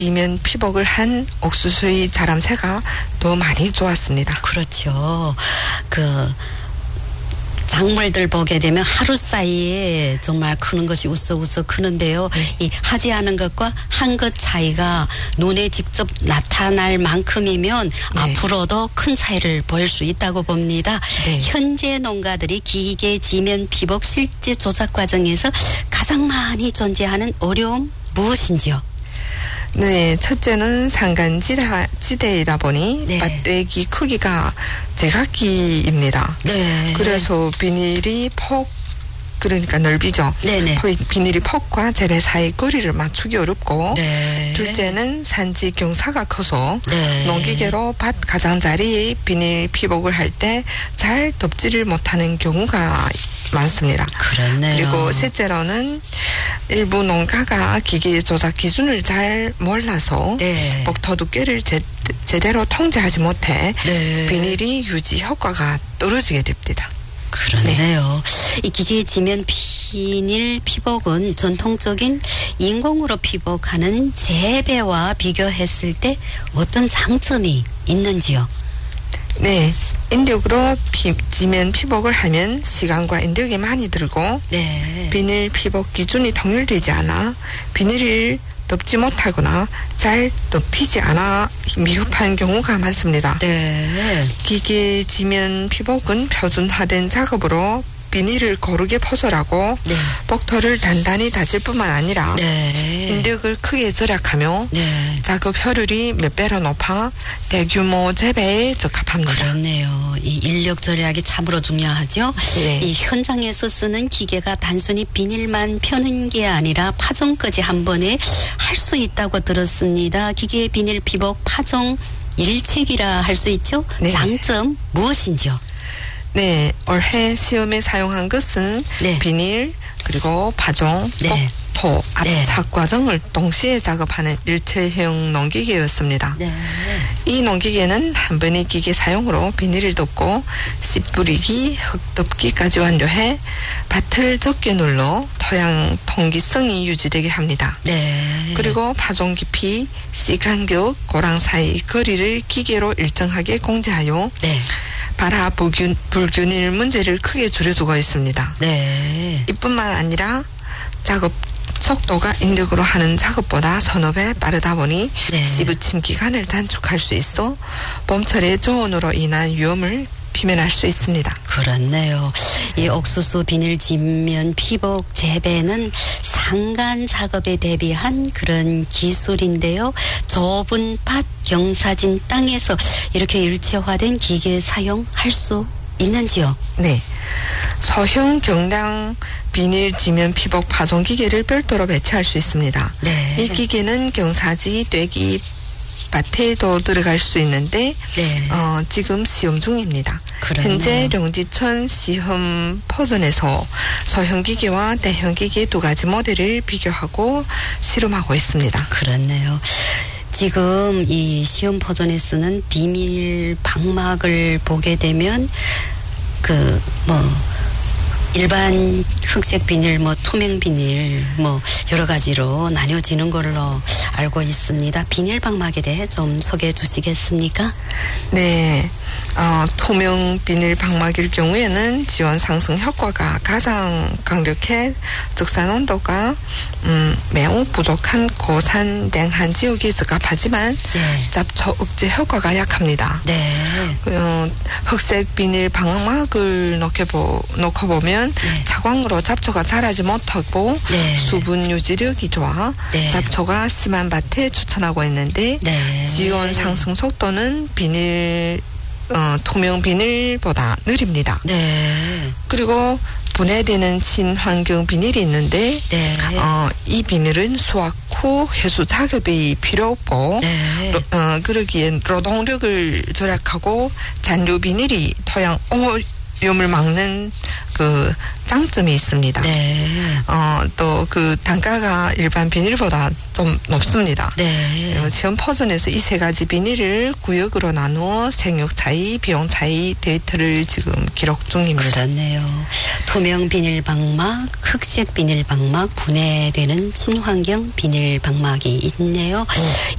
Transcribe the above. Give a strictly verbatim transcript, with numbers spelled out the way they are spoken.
이면 피복을 한 옥수수의 자람새가 더 많이 좋았습니다. 그렇죠. 그 작물들 보게 되면 하루 사이에 정말 크는 것이 우석우석 크는데요. 네. 이 하지 않은 것과 한 것 차이가 눈에 직접 나타날 만큼이면 네. 앞으로도 큰 차이를 보일 수 있다고 봅니다. 네. 현재 농가들이 기계 지면 피복 실제 조작 과정에서 가장 많이 존재하는 어려움 무엇인지요? 네, 첫째는 산간지대이다 보니 네. 밭대기 크기가 제각기입니다. 네. 그래서 비닐이 폭 그러니까 넓이죠. 네네. 비닐이 폭과 재배 사이 거리를 맞추기 어렵고 네. 둘째는 산지 경사가 커서 네. 농기계로 밭 가장자리에 비닐 피복을 할 때 잘 덮지를 못하는 경우가 많습니다. 그렇네요. 그리고 셋째로는 일부 농가가 기계 조작 기준을 잘 몰라서 네. 복토 두께를 제, 제대로 통제하지 못해 네. 비닐이 유지 효과가 떨어지게 됩니다. 그렇네요. 네. 이 기계 지면 비닐 피복은 전통적인 인공으로 피복하는 재배와 비교했을 때 어떤 장점이 있는지요? 네. 인력으로 피, 지면 피복을 하면 시간과 인력이 많이 들고 네. 비닐 피복 기준이 통일되지 않아 비닐을 덮지 못하거나 잘 덮이지 않아 미흡한 경우가 많습니다. 네. 기계 지면 피복은 표준화된 작업으로 비닐을 고르게 포설하고 네. 복토를 단단히 다질 뿐만 아니라 네. 인력을 크게 절약하며 네. 작업 효율이 몇 배로 높아 대규모 재배에 적합합니다. 그렇네요. 이 인력 절약이 참으로 중요하죠. 네. 이 현장에서 쓰는 기계가 단순히 비닐만 펴는 게 아니라 파종까지 한 번에 할 수 있다고 들었습니다. 기계 비닐 피복 파종 일체기라 할 수 있죠. 네. 장점 무엇인지요? 네, 올해 시험에 사용한 것은 네. 비닐 그리고 파종, 네. 복토, 압착 네. 과정을 동시에 작업하는 일체형 농기계였습니다. 네. 이 농기계는 한 번의 기계 사용으로 비닐을 덮고 씨 뿌리기, 흙 덮기까지 완료해 밭을 적게 눌러 토양 통기성이 유지되게 합니다. 네. 그리고 파종 깊이, 씨 간격, 고랑 사이 거리를 기계로 일정하게 공제하여 네. 발화 불균, 불균일 문제를 크게 줄여주고 있습니다. 네. 이뿐만 아니라 작업 속도가 인력으로 하는 작업보다 서너 배 빠르다 보니 네. 씨 붙임 기간을 단축할 수 있어 봄철의 저온으로 인한 위험을 비면할 수 있습니다. 그렇네요. 이 옥수수 비닐 지면 피복 재배는 상간 작업에 대비한 그런 기술인데요. 좁은 밭 경사진 땅에서 이렇게 일체화된 기계 사용할 수 있는지요? 네. 소형 경량 비닐 지면 피복 파종 기계를 별도로 배치할 수 있습니다. 네. 이 기계는 경사지, 떼기, 밭에도 들어갈 수 있는데 네. 어, 지금 시험 중입니다. 그렇네요. 현재 영지천 시험 버전에서 소형 기계와 대형 기계 두 가지 모델을 비교하고 실험하고 있습니다. 그렇네요. 지금 이 시험 버전에 쓰는 비닐 방막을 보게 되면 그 뭐 일반 흑색 비닐, 뭐 투명 비닐, 뭐 여러 가지로 나뉘어지는 걸로 알고 있습니다. 비닐 방막에 대해 좀 소개해 주시겠습니까? 네. 어, 투명 비닐 방막일 경우에는 지원 상승 효과가 가장 강력해 적산 온도가 음, 매우 부족한 고산 냉한 지역에 적합하지만 네. 잡초 억제 효과가 약합니다. 네. 어, 흑색 비닐 방막을 놓게 보, 놓고 보면 네. 차광으로 잡초가 자라지 못하고 네. 수분 유지력이 좋아 네. 잡초가 심한 밭에 추천하고 있는데 네. 지온 상승 속도는 비닐 어, 투명 비닐보다 느립니다. 네. 그리고 분해되는 친환경 비닐이 있는데 네. 어, 이 비닐은 수확 후 회수 작업이 필요 없고 네. 로, 어, 그러기엔 노동력을 절약하고 잔류 비닐이 토양 오, 비염을 막는 그 장점이 있습니다. 네. 어, 또 그 단가가 일반 비닐보다 좀 높습니다. 네. 지원 퍼즐에서 이 세 가지 비닐을 구역으로 나누어 생육 차이, 비용 차이 데이터를 지금 기록 중입니다. 그렇네요. 투명 비닐 방막, 흑색 비닐 방막, 분해되는 친환경 비닐 방막이 있네요. 음.